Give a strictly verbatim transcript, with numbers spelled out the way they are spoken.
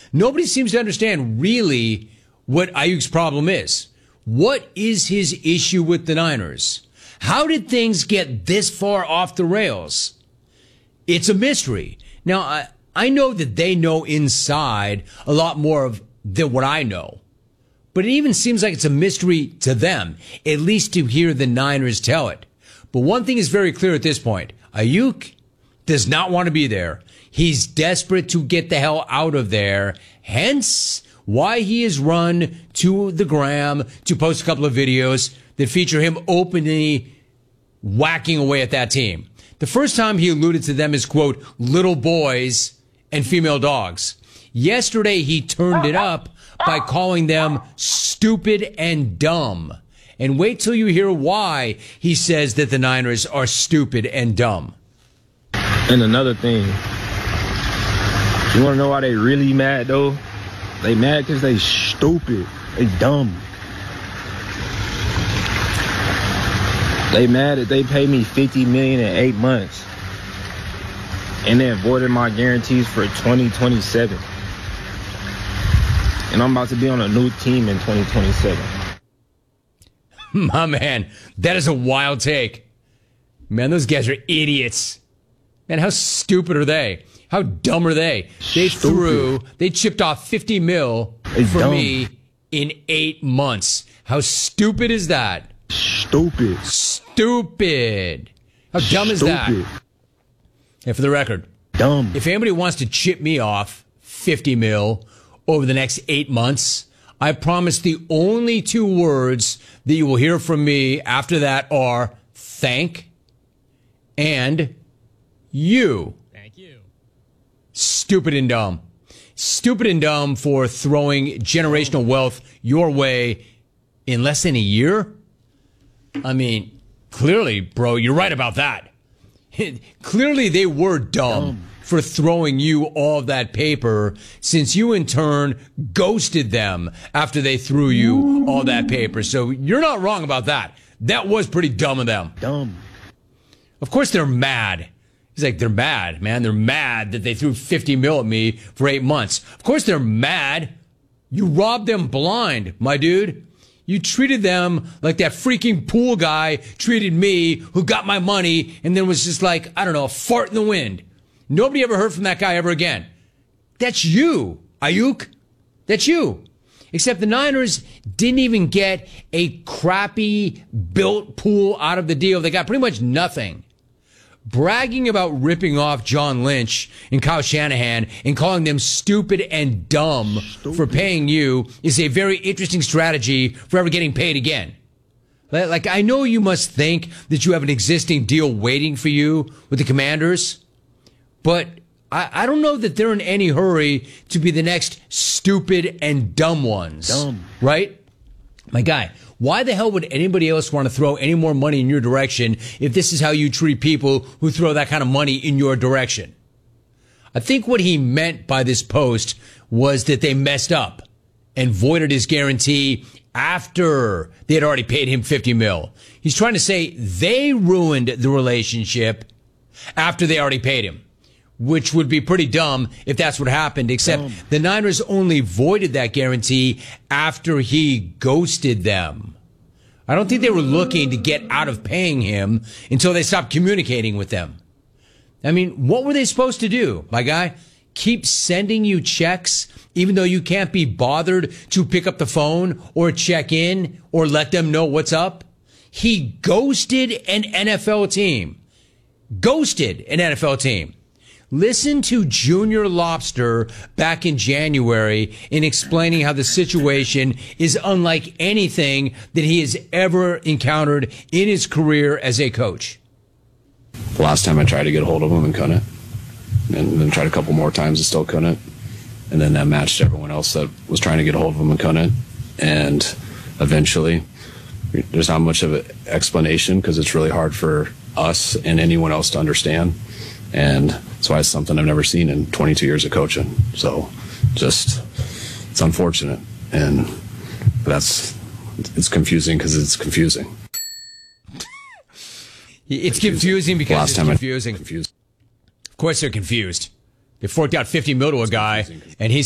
Nobody seems to understand really what Ayuk's problem is. What is his issue with the Niners? How did things get this far off the rails? It's a mystery. Now, I, I know that they know inside a lot more of than what I know. But it even seems like it's a mystery to them, at least to hear the Niners tell it. But one thing is very clear at this point. Ayuk does not want to be there. He's desperate to get the hell out of there. Hence, why he has run to the gram to post a couple of videos that feature him openly whacking away at that team. The first time he alluded to them as, quote, little boys and female dogs. Yesterday, he turned it up by calling them stupid and dumb. And wait till you hear why he says that the Niners are stupid and dumb. And another thing, you want to know why they really mad, though? They mad because they stupid. They dumb. They mad that they paid me fifty million dollars in eight months. And they avoided my guarantees for twenty twenty-seven. And I'm about to be on a new team in twenty twenty-seven. My man, that is a wild take. Man, those guys are idiots. Man, how stupid are they? How dumb are they? They Stupid. threw, they chipped off fifty mil They for dumb. me in eight months. How stupid is that? Stupid. Stupid. How dumb is that? Stupid. And for the record, Dumb. if anybody wants to chip me off fifty mil over the next eight months, I promise the only two words that you will hear from me after that are thank and you. Thank you. Stupid and dumb. Stupid and dumb for throwing generational wealth your way in less than a year. I mean, clearly, bro, you're right about that. Clearly, they were dumb, dumb for throwing you all that paper, since you in turn ghosted them after they threw you all that paper. So you're not wrong about that. That was pretty dumb of them. Dumb. Of course they're mad. He's like, they're mad, man. They're mad that they threw fifty mil at me for eight months. Of course they're mad. You robbed them blind, my dude. You treated them like that freaking pool guy treated me, who got my money and then was just like, I don't know, a fart in the wind. Nobody ever heard from that guy ever again. That's you, Ayuk. That's you. Except the Niners didn't even get a crappy built pool out of the deal. They got pretty much nothing. Bragging about ripping off John Lynch and Kyle Shanahan and calling them stupid and dumb stupid. for paying you is a very interesting strategy for ever getting paid again. Like, I know you must think that you have an existing deal waiting for you with the Commanders, but I, I don't know that they're in any hurry to be the next stupid and dumb ones. Dumb. Right? My guy, why the hell would anybody else want to throw any more money in your direction if this is how you treat people who throw that kind of money in your direction? I think what he meant by this post was that they messed up and voided his guarantee after they had already paid him fifty mil. He's trying to say they ruined the relationship after they already paid him, which would be pretty dumb if that's what happened, except dumb. The Niners only voided that guarantee after he ghosted them. I don't think they were looking to get out of paying him until they stopped communicating with them. I mean, what were they supposed to do, my guy? Keep sending you checks even though you can't be bothered to pick up the phone or check in or let them know what's up? He ghosted an N F L team. Ghosted an N F L team. Listen to Junior Lobster back in January in explaining how the situation is unlike anything that he has ever encountered in his career as a coach. The last time I tried to get a hold of him and couldn't. And then tried a couple more times and still couldn't. And then that matched everyone else that was trying to get a hold of him and couldn't. And eventually, there's not much of an explanation because it's really hard for us and anyone else to understand. And that's why it's something I've never seen in twenty-two years of coaching. So just, it's unfortunate. And that's, it's confusing because it's confusing. It's confusing because Last it's time confusing. I confused. Of course they're confused. They forked out fifty mil to a guy, and he's